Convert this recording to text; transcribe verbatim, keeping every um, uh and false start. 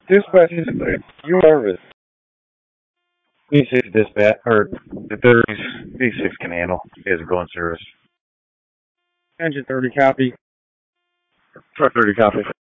Dispatch, you service. B six dispatch, or the thirties, B six can handle. You guys are going service. Engine thirty, copy. Truck thirty, copy.